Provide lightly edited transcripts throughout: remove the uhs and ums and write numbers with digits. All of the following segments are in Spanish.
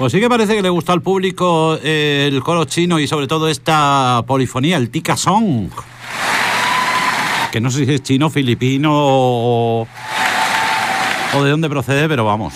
Pues sí que parece que le gustó al público el coro chino y sobre todo esta polifonía, el Tika Song. Que no sé si es chino, filipino o de dónde procede, pero vamos.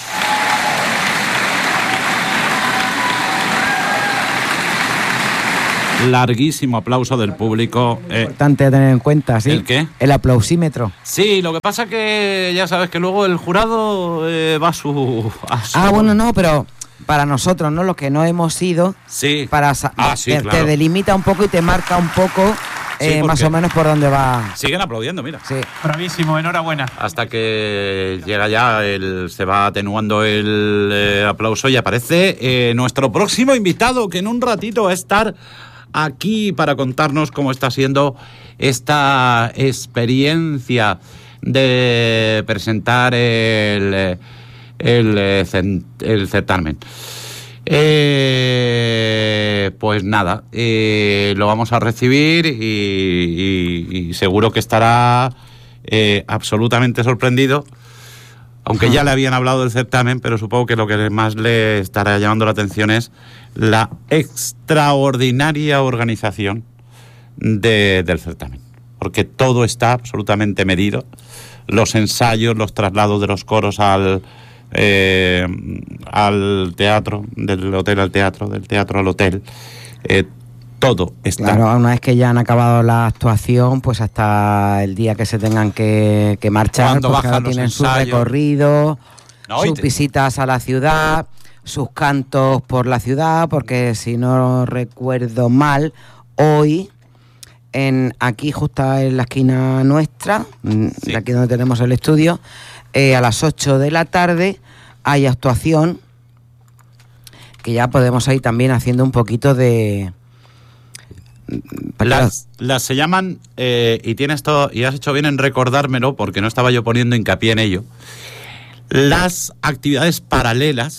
Larguísimo aplauso del público. Importante tener en cuenta, ¿sí? ¿El qué? El aplausímetro. Sí, lo que pasa que ya sabes que luego el jurado va a su... Bueno, no, pero para nosotros, ¿no? Los que no hemos ido, sí. Sí, claro. Te delimita un poco y te marca un poco más o menos por dónde va. Siguen aplaudiendo, mira. Sí. Bravísimo, enhorabuena. Hasta que llega ya, se va atenuando el aplauso y aparece nuestro próximo invitado, que en un ratito va a estar aquí para contarnos cómo está siendo esta experiencia de presentar el certamen. Pues nada, lo vamos a recibir y seguro que estará absolutamente sorprendido, aunque ya le habían hablado del certamen, pero supongo que lo que más le estará llamando la atención es la extraordinaria organización del certamen, porque todo está absolutamente medido, los ensayos, los traslados de los coros al teatro, del hotel al teatro, del teatro al hotel, todo está. Claro, una vez que ya han acabado la actuación, pues hasta el día que se tengan que marchar, cuando porque bajan tienen los su ensayos, recorrido, sus visitas a la ciudad, sus cantos por la ciudad, porque si no recuerdo mal, hoy aquí justo en la esquina nuestra, sí, aquí donde tenemos el estudio, a las 8 de la tarde hay actuación, que ya podemos ir también haciendo un poquito de... Las se llaman, y tienes todo, y has hecho bien en recordármelo, porque no estaba yo poniendo hincapié en ello, las actividades paralelas,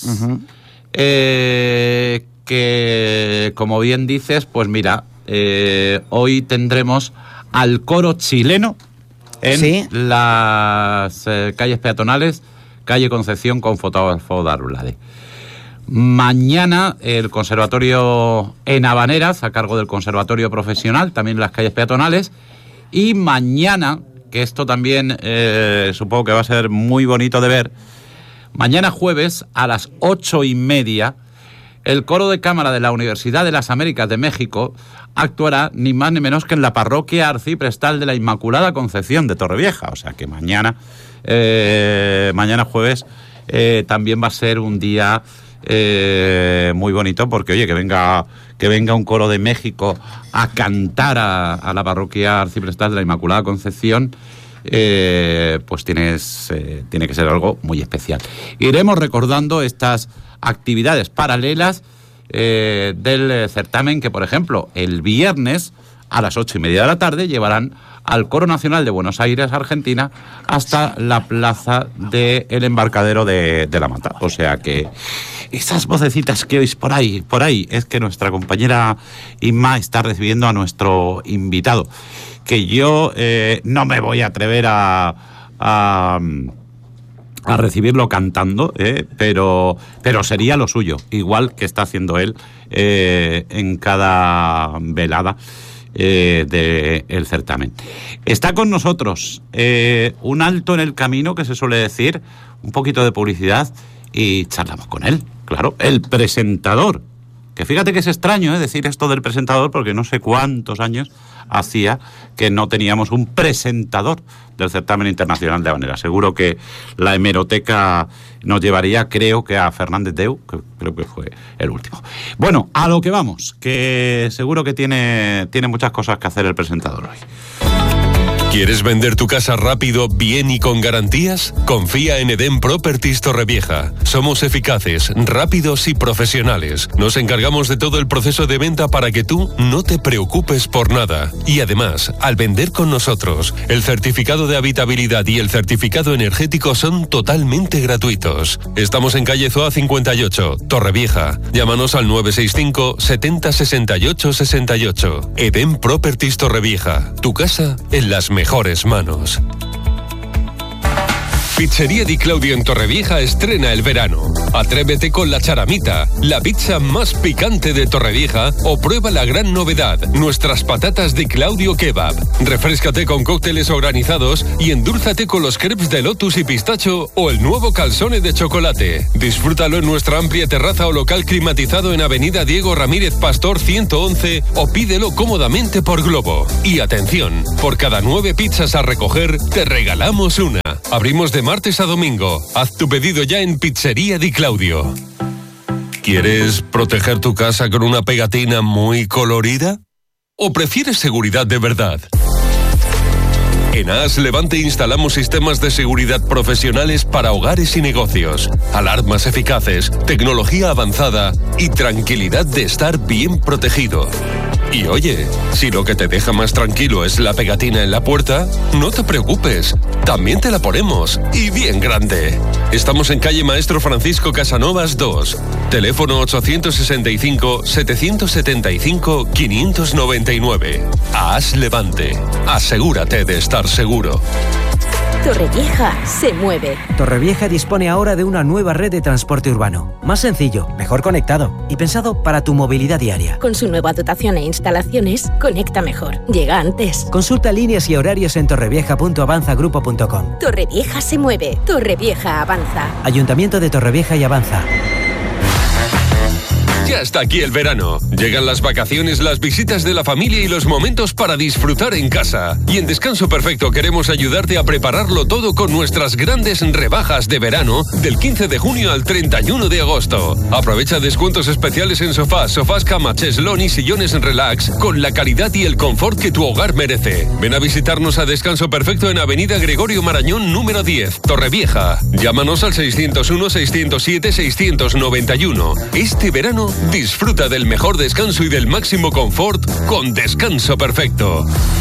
que, como bien dices, pues mira, hoy tendremos al coro chileno en las calles peatonales, calle Concepción con fotógrafo Darulade. Mañana el conservatorio en Habaneras, a cargo del conservatorio profesional, también en las calles peatonales. Y mañana, que esto también supongo que va a ser muy bonito de ver, mañana jueves a las 8:30, el coro de cámara de la Universidad de las Américas de México actuará ni más ni menos que en la parroquia arciprestal de la Inmaculada Concepción de Torrevieja. O sea que mañana jueves también va a ser un día muy bonito, porque oye, que venga un coro de México a cantar a la parroquia arciprestal de la Inmaculada Concepción, pues tiene que ser algo muy especial. Iremos recordando estas actividades paralelas del certamen, que por ejemplo el viernes a las 8:30 de la tarde llevarán al Coro Nacional de Buenos Aires, Argentina, hasta la plaza del embarcadero de La Mata. O sea que esas vocecitas que oís por ahí, es que nuestra compañera Inma está recibiendo a nuestro invitado, que yo no me voy a atrever a recibirlo cantando, pero sería lo suyo, igual que está haciendo él en cada velada del certamen. Está con nosotros un alto en el camino, que se suele decir, un poquito de publicidad, y charlamos con él, claro, el presentador, que fíjate que es extraño decir esto del presentador, porque no sé cuántos años hacía que no teníamos un presentador del certamen internacional de Habanera. Seguro que la hemeroteca nos llevaría, creo que a Fernández Deu, que creo que fue el último. Bueno, a lo que vamos, que seguro que tiene muchas cosas que hacer el presentador hoy. ¿Quieres vender tu casa rápido, bien y con garantías? Confía en Edén Properties Torrevieja. Somos eficaces, rápidos y profesionales. Nos encargamos de todo el proceso de venta para que tú no te preocupes por nada. Y además, al vender con nosotros, el certificado de habitabilidad y el certificado energético son totalmente gratuitos. Estamos en calle Zoa 58, Torrevieja. Llámanos al 965 70 68 68. Edén Properties Torrevieja. Tu casa en las mejores manos. Pizzería Di Claudio en Torrevieja estrena el verano. Atrévete con la charamita, la pizza más picante de Torrevieja, o prueba la gran novedad, nuestras patatas Di Claudio Kebab. Refréscate con cócteles o granizados y endúlzate con los crepes de lotus y pistacho o el nuevo calzone de chocolate. Disfrútalo en nuestra amplia terraza o local climatizado en Avenida Diego Ramírez Pastor 111 o pídelo cómodamente por Globo. Y atención, por cada 9 pizzas a recoger, te regalamos una. Abrimos de martes a domingo. Haz tu pedido ya en Pizzería Di Claudio. ¿Quieres proteger tu casa con una pegatina muy colorida? ¿O prefieres seguridad de verdad? En AS Levante instalamos sistemas de seguridad profesionales para hogares y negocios, alarmas eficaces, tecnología avanzada y tranquilidad de estar bien protegido. Y oye, si lo que te deja más tranquilo es la pegatina en la puerta, no te preocupes, también te la ponemos, y bien grande. Estamos en calle Maestro Francisco Casanovas 2, teléfono 875-775-599. AS Levante, asegúrate de estar seguro. Torrevieja se mueve. Torrevieja dispone ahora de una nueva red de transporte urbano. Más sencillo, mejor conectado y pensado para tu movilidad diaria. Con su nueva dotación e instalaciones, conecta mejor. Llega antes. Consulta líneas y horarios en torrevieja.avanzagrupo.com. Torrevieja se mueve. Torrevieja avanza. Ayuntamiento de Torrevieja y Avanza. Ya está aquí el verano. Llegan las vacaciones, las visitas de la familia y los momentos para disfrutar en casa. Y en Descanso Perfecto queremos ayudarte a prepararlo todo con nuestras grandes rebajas de verano del 15 de junio al 31 de agosto. Aprovecha descuentos especiales en sofás, cama, cheslón y sillones en relax con la calidad y el confort que tu hogar merece. Ven a visitarnos a Descanso Perfecto en Avenida Gregorio Marañón número 10, Torrevieja. Llámanos al 601-607-691. Este verano disfruta del mejor descanso y del máximo confort con Descanso Perfecto.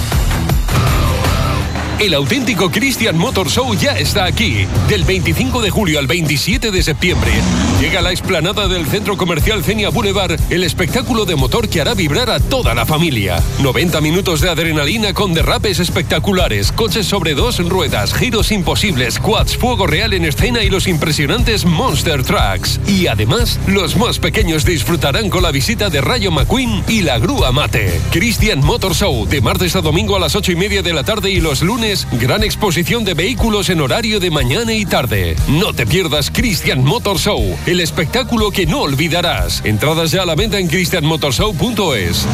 El auténtico Christian Motor Show ya está aquí. Del 25 de julio al 27 de septiembre llega a la explanada del Centro Comercial Cenia Boulevard el espectáculo de motor que hará vibrar a toda la familia. 90 minutos de adrenalina con derrapes espectaculares, coches sobre 2 ruedas, giros imposibles, quads, fuego real en escena y los impresionantes Monster Trucks. Y además, los más pequeños disfrutarán con la visita de Rayo McQueen y la grúa Mate. Christian Motor Show, de martes a domingo a las 8:30 de la tarde y los lunes gran exposición de vehículos en horario de mañana y tarde. No te pierdas Christian Motor Show, el espectáculo que no olvidarás. Entradas ya a la venta en christianmotorshow.es.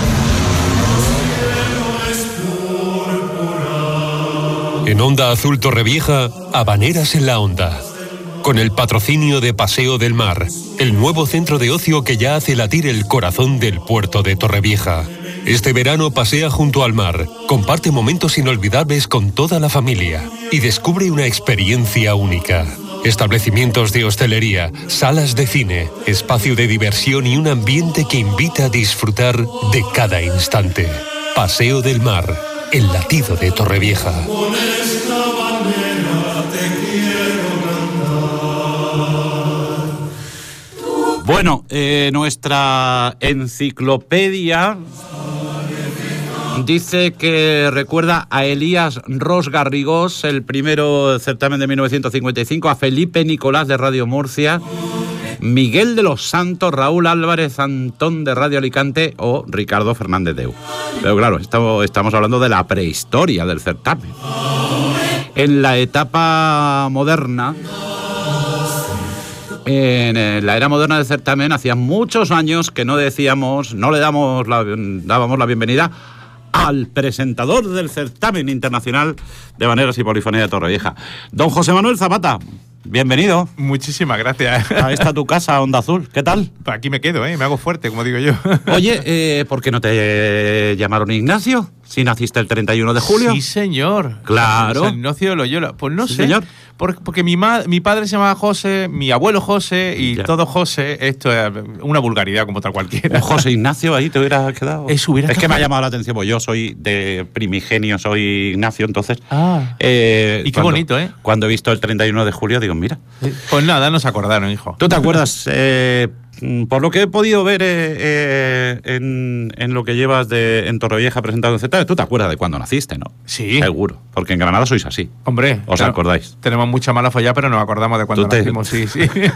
En Onda Azul Torrevieja, Habaneras en la Onda. Con el patrocinio de Paseo del Mar, el nuevo centro de ocio que ya hace latir el corazón del puerto de Torrevieja. Este verano pasea junto al mar, comparte momentos inolvidables con toda la familia y descubre una experiencia única. Establecimientos de hostelería, salas de cine, espacio de diversión y un ambiente que invita a disfrutar de cada instante. Paseo del Mar, el latido de Torrevieja. Bueno, nuestra enciclopedia dice que recuerda a Elías Ros Garrigós, el primero certamen de 1955, a Felipe Nicolás de Radio Murcia, Miguel de los Santos, Raúl Álvarez Antón de Radio Alicante o Ricardo Fernández Deu. Pero claro, estamos hablando de la prehistoria del certamen. En la etapa moderna, en la era moderna del certamen, hacía muchos años que no le dábamos la bienvenida al presentador del certamen internacional de Habaneras y Polifonía de Torrevieja, don José Manuel Zapata. Bienvenido. Muchísimas gracias. A esta tu casa, Onda Azul. ¿Qué tal? Aquí me quedo, me hago fuerte, como digo yo. Oye, ¿por qué no te llamaron Ignacio? Si naciste el 31 de julio. Sí, señor. Claro. San Ignacio de Loyola. Pues no Sí, sé. señor. Porque mi padre se llamaba José, mi abuelo José y Ya. todo José. Esto es una vulgaridad como otra cualquiera. Un José Ignacio ahí te hubiera quedado. Eso hubiera Es que me ha quedado. llamado la atención, pues yo soy de primigenio, soy Ignacio, entonces. Ah. Y qué bonito, ¿eh? Cuando he visto el 31 de julio, digo, mira. Pues nada, nos acordaron, hijo. ¿Tú te acuerdas por lo que he podido ver en lo que llevas en Torrevieja presentado en Z, tú te acuerdas de cuándo naciste, ¿no? Sí. Seguro, porque en Granada sois así. Hombre. ¿Os acordáis? Tenemos mucha mala follada, pero nos acordamos de cuándo nacimos, sí.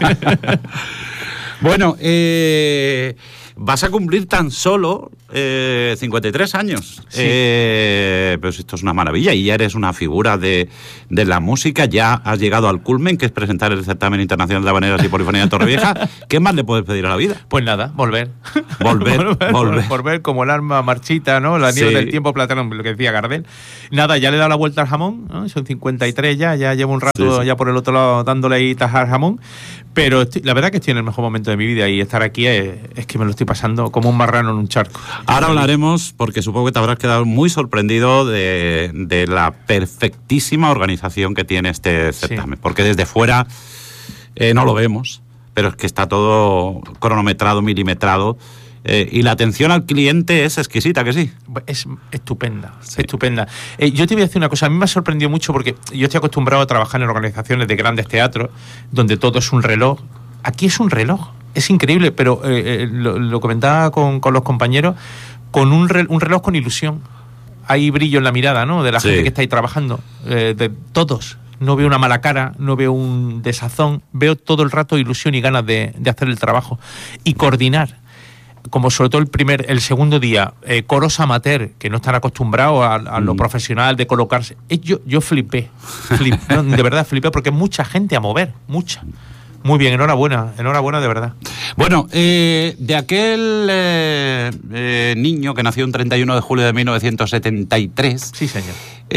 Bueno, vas a cumplir tan solo 53 años. Sí. Pues esto es una maravilla y ya eres una figura de la música. Ya has llegado al culmen, que es presentar el certamen internacional de habaneras y polifonía de Torrevieja. ¿Qué más le puedes pedir a la vida? Pues nada, volver. Volver. Volver como el alma marchita, ¿no? La nieve del tiempo platano, lo que decía Gardel. Nada, ya le he dado la vuelta al jamón, ¿no? Son 53 ya llevo un rato ya por el otro lado dándole ahí tajar jamón. Pero la verdad que estoy en el mejor momento de mi vida y estar aquí es que me lo estoy pasando como un marrano en un charco. Ahora hablaremos, porque supongo que te habrás quedado muy sorprendido de la perfectísima organización que tiene este certamen. Sí. Porque desde fuera no lo vemos, pero es que está todo cronometrado, milimetrado. Y la atención al cliente es exquisita, ¿que sí? Es estupenda, estupenda. Yo te voy a decir una cosa, a mí me ha sorprendido mucho porque yo estoy acostumbrado a trabajar en organizaciones de grandes teatros donde todo es un reloj. Aquí es un reloj, es increíble, pero lo comentaba con los compañeros, con un reloj con ilusión. Hay brillo en la mirada, ¿no? De la gente que está ahí trabajando, de todos. No veo una mala cara, no veo un desazón, veo todo el rato ilusión y ganas de hacer el trabajo. Y coordinar. Como sobre todo el segundo día, coros amateur, que no están acostumbrados a lo profesional de colocarse. Yo flipé, no, de verdad flipé, porque es mucha gente a mover, mucha. Muy bien, enhorabuena de verdad. Bueno, de aquel niño que nació el 31 de julio de 1973... Sí, señor.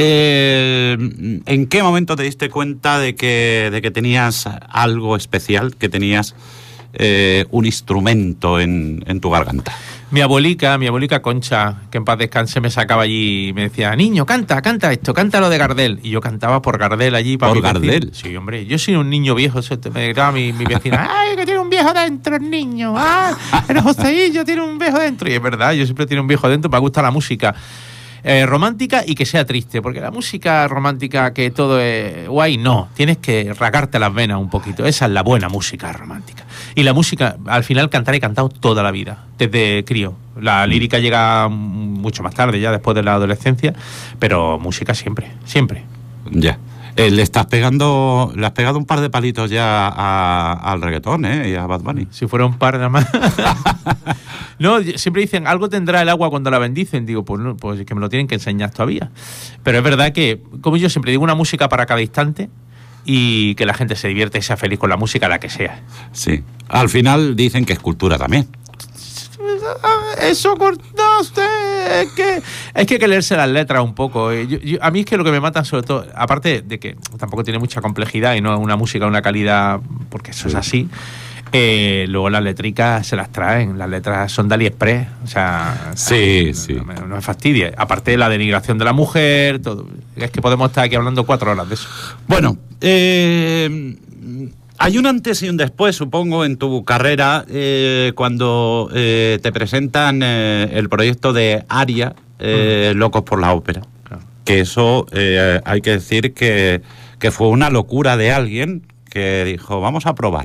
¿En qué momento te diste cuenta de que tenías algo especial, que tenías un instrumento en tu garganta? Mi abuelica Concha, que en paz descanse, me sacaba allí y me decía: niño, canta esto, canta lo de Gardel. Y yo cantaba por Gardel allí. ¿Por Gardel? Sí, hombre, yo soy un niño viejo. Me gritaba mi vecina: ¡ay, que tiene un viejo dentro el niño! ¡Ah, el Joseillo tiene un viejo dentro! Y es verdad, yo siempre tengo un viejo dentro, me gusta la música romántica y que sea triste, porque la música romántica que todo es guay, no, tienes que rasgarte las venas un poquito. Esa es la buena música romántica. Y la música, al final, cantar he cantado toda la vida, desde crío. La lírica llega mucho más tarde, ya después de la adolescencia, pero música siempre. Ya. Le has pegado un par de palitos ya al reggaetón, y a Bad Bunny. Si fuera un par nada más. No, siempre dicen, algo tendrá el agua cuando la bendicen. Digo, pues no, pues es que me lo tienen que enseñar todavía. Pero es verdad que, como yo siempre digo, una música para cada instante y que la gente se divierte y sea feliz con la música, la que sea. Sí. Al final dicen que es cultura también. Eso, no sé, es que hay que leerse las letras un poco. A mí es que lo que me mata, sobre todo, aparte de que tampoco tiene mucha complejidad y no es una música de una calidad, porque eso es así, luego las letricas se las traen, las letras son de AliExpress, o sea, sí. No me fastidie. Aparte de la denigración de la mujer, todo. Es que podemos estar aquí hablando 4 horas de eso. Bueno, hay un antes y un después, supongo, en tu carrera, cuando te presentan el proyecto de Aria, Locos por la Ópera. Claro. Que eso, hay que decir que fue una locura de alguien que dijo: vamos a probar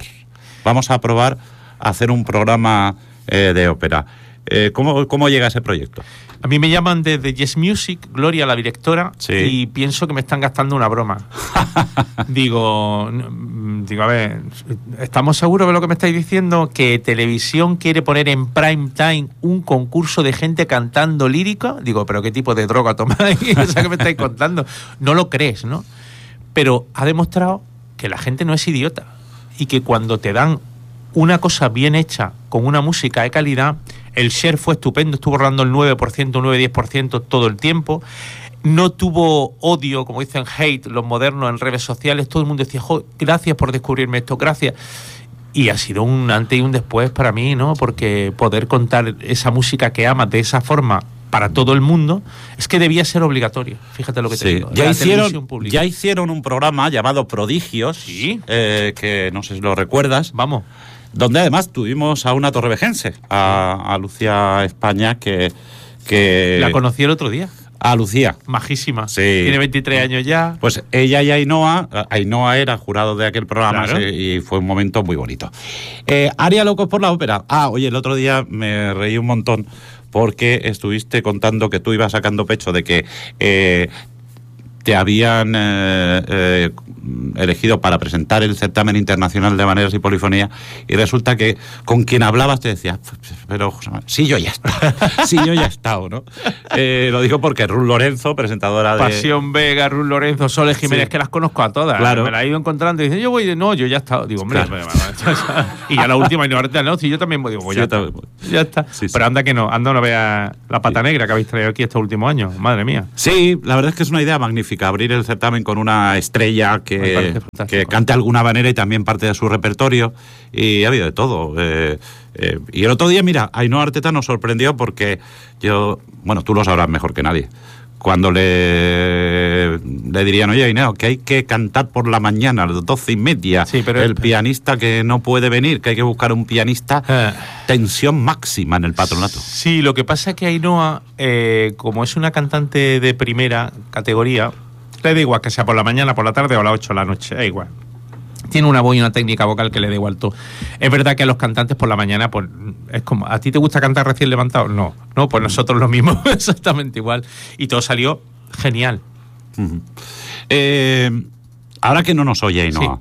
a hacer un programa de ópera. ¿Cómo llega ese proyecto? A mí me llaman desde Yes Music, Gloria, la directora, y pienso que me están gastando una broma. Digo, a ver, ¿estamos seguros de lo que me estáis diciendo? ¿Que Televisión quiere poner en prime time un concurso de gente cantando lírica? Digo, ¿pero qué tipo de droga tomáis? O sea, ¿qué me estáis contando? No lo crees, ¿no? Pero ha demostrado que la gente no es idiota y que cuando te dan una cosa bien hecha, con una música de calidad, el share fue estupendo, estuvo rondando el 9%, 9-10% todo el tiempo. No tuvo odio, como dicen hate, los modernos en redes sociales. Todo el mundo decía: gracias por descubrirme esto, gracias. Y ha sido un antes y un después para mí, ¿no? Porque poder contar esa música que amas de esa forma para todo el mundo, es que debía ser obligatorio. Fíjate lo que te digo. Ya hicieron un programa llamado Prodigios, que no sé si lo recuerdas. Vamos. Donde además tuvimos a una torrevejense, a Lucía España, que la conocí el otro día. A Lucía. Majísima. Sí. Tiene 23 años ya. Pues ella y Ainhoa era jurado de aquel programa, claro. Y fue un momento muy bonito. Aria Locos por la Ópera. Oye, el otro día me reí un montón porque estuviste contando que tú ibas sacando pecho de que te habían elegido para presentar el certamen internacional de maneras y polifonía, y resulta que con quien hablabas te decía, pero sí, yo ya he estado, ¿no? Lo digo porque Ruth Lorenzo, presentadora de Pasión Vega, Ruth Lorenzo, Soles Jiménez, sí. Que las conozco a todas, claro. Me las he ido encontrando y dicen, yo ya he estado, digo, hombre, claro. Y ya la última, y no, si yo también digo, pues ya está. Sí, pero anda no vea la pata negra que habéis traído aquí estos últimos años, madre mía. Sí, la verdad es que es una idea magnífica, abrir el certamen con una estrella que cante de alguna manera y también parte de su repertorio, y ha habido de todo. Y el otro día, mira, Ainhoa Arteta nos sorprendió porque tú lo sabrás mejor que nadie. Cuando le dirían, oye, Ainhoa, que hay que cantar por la mañana a las 12:30, sí, pero el pianista que no puede venir, que hay que buscar un pianista, tensión máxima en el patronato. Sí, lo que pasa es que Ainhoa, como es una cantante de primera categoría, le da igual que sea por la mañana, por la tarde o a las 8 de la noche, da igual. Tiene una voz y una técnica vocal que le da igual todo. Es verdad que a los cantantes por la mañana, pues es como, ¿a ti te gusta cantar recién levantado? No, pues nosotros lo mismo, exactamente igual. Y todo salió genial. Uh-huh. Ahora que no nos oye Ainhoa,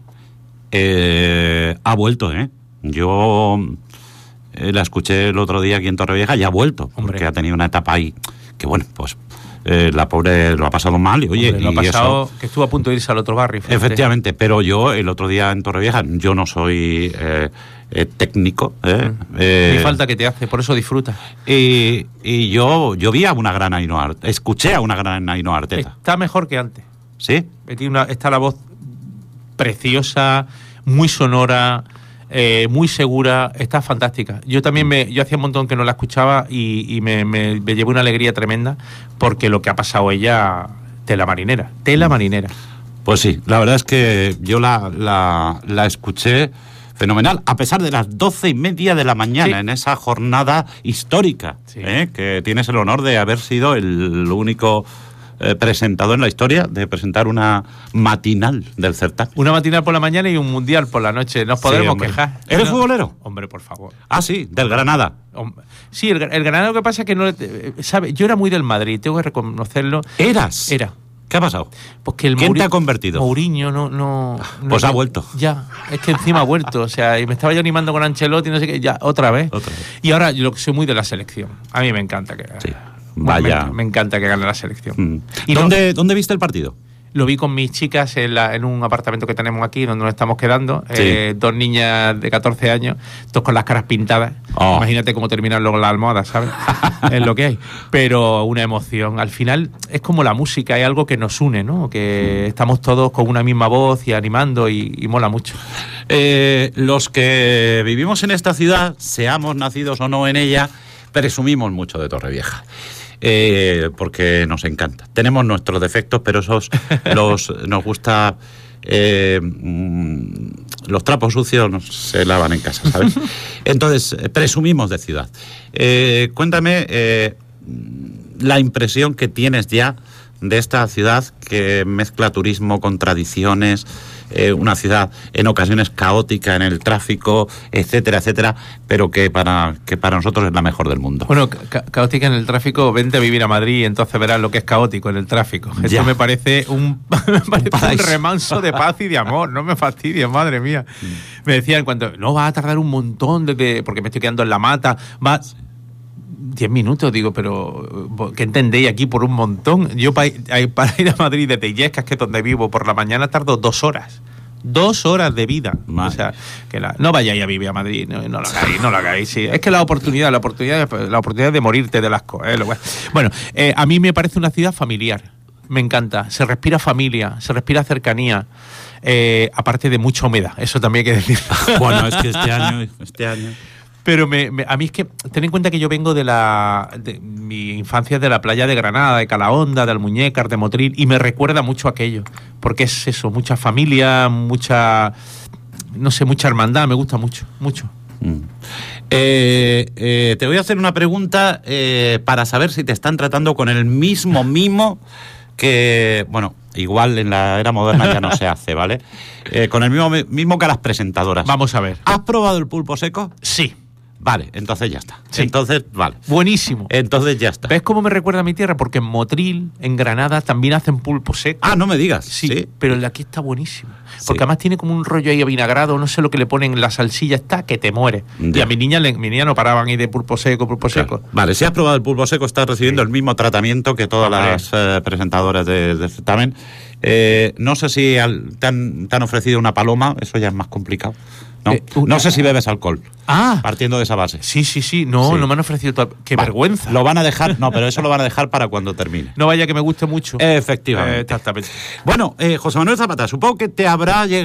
sí. Ha vuelto, Yo la escuché el otro día aquí en Torrevieja y ha vuelto, porque ha tenido una etapa ahí que, bueno, pues la pobre lo ha pasado mal y oye, lo ha pasado, que estuvo a punto de irse al otro barrio. Fíjate. Efectivamente, pero yo el otro día en Torrevieja, yo no soy técnico. Ni falta que te hace, por eso disfruta. Y yo vi a una gran Ainhoa, escuché a una gran Ainhoa Arteta. Está mejor que antes. ¿Sí? Está la voz preciosa, muy sonora, muy segura, está fantástica. Yo también yo hacía un montón que no la escuchaba y me llevé una alegría tremenda porque lo que ha pasado ella, tela marinera. Pues sí, la verdad es que yo la escuché fenomenal, a pesar de las 12:30 de la mañana, sí. En esa jornada histórica, sí. Que tienes el honor de haber sido el único presentador en la historia de presentar una matinal del certamen. Una matinal por la mañana y un mundial por la noche. Nos podremos quejar. ¿Eres futbolero? Hombre, por favor. Ah, sí, del Granada. Sí, el Granada, lo que pasa es que no... ¿sabe? Yo era muy del Madrid, tengo que reconocerlo. ¿Eras? Era. ¿Qué ha pasado? Pues que ¿Quién te ha convertido? Mourinho no pues ha vuelto. Ya, es que encima ha vuelto. O sea, y me estaba yo animando con Ancelotti y no sé qué, ya, otra vez. Y ahora yo soy muy de la selección. A mí me encanta que... Sí. Vaya. Me encanta que gane la selección. ¿Y dónde viste el partido? Lo vi con mis chicas en un apartamento que tenemos aquí, donde nos estamos quedando. Sí. 2 niñas de 14 años, todos con las caras pintadas. Oh. Imagínate cómo terminan luego las almohadas, ¿sabes? Es lo que hay. Pero una emoción. Al final es como la música, hay algo que nos une, ¿no? Que estamos todos con una misma voz y animando y mola mucho. Los que vivimos en esta ciudad, seamos nacidos o no en ella, presumimos mucho de Torrevieja. Porque nos encanta. Tenemos nuestros defectos, pero esos nos gusta. Los trapos sucios se lavan en casa, ¿sabes? Entonces, presumimos de ciudad. Cuéntame la impresión que tienes ya de esta ciudad que mezcla turismo con tradiciones, una ciudad en ocasiones caótica en el tráfico, etcétera, etcétera, pero que para nosotros es la mejor del mundo. Bueno, caótica en el tráfico, vente a vivir a Madrid y entonces verás lo que es caótico en el tráfico. Esto me parece un remanso de paz y de amor, no me fastidies, madre mía. Me decían, no, va a tardar un montón, porque me estoy quedando en la mata, 10 minutos, digo, pero ¿qué entendéis aquí por un montón? Yo para ir a Madrid desde Illescas, que es donde vivo, por la mañana tardo 2 horas. 2 horas de vida. Madre. O sea, que no vayáis a vivir a Madrid, no lo hagáis. Sí. Es que la oportunidad de morirte del asco. Bueno, a mí me parece una ciudad familiar. Me encanta. Se respira familia, se respira cercanía. Aparte de mucha humedad, eso también hay que decir. Bueno, es que este año... Pero a mí es que, ten en cuenta que yo vengo de mi infancia de la playa de Granada, de Calahonda, de Almuñécar, de Motril, y me recuerda mucho aquello, porque es eso, mucha familia, mucha hermandad, me gusta mucho, mucho. Te voy a hacer una pregunta para saber si te están tratando con el mismo mimo que, bueno, igual en la era moderna ya no se hace, ¿vale? Con el mismo que a las presentadoras. Vamos a ver. ¿Has probado el pulpo seco? Sí. Vale, entonces ya está. Sí. Entonces, vale. Buenísimo. Entonces ya está. ¿Ves cómo me recuerda a mi tierra? Porque en Motril, en Granada, también hacen pulpo seco. Ah, no me digas. Sí, pero el de aquí está buenísimo. Porque Sí. además tiene como un rollo ahí avinagrado, no sé lo que le ponen en la salsilla, está que te muere. Ya. Y a mi niña no paraban ahí de pulpo seco. Claro. Vale, si has probado el pulpo seco, estás recibiendo el mismo tratamiento que todas las presentadoras de certamen. No sé si te han ofrecido una paloma, eso ya es más complicado. No sé si bebes alcohol. Ah. Partiendo de esa base. Sí. No me han ofrecido todo. ¡Qué vergüenza! Lo van a dejar, no, pero eso lo van a dejar para cuando termine. No vaya que me guste mucho. Efectivamente. Exactamente. Bueno, José Manuel Zapata, supongo que te habrá llegado